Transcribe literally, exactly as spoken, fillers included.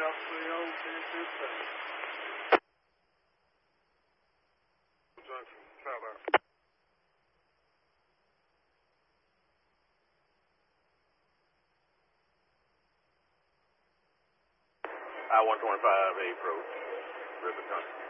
South three oh, ten fifteen. Junction, cloud out. I one twenty-five approach, River Junction.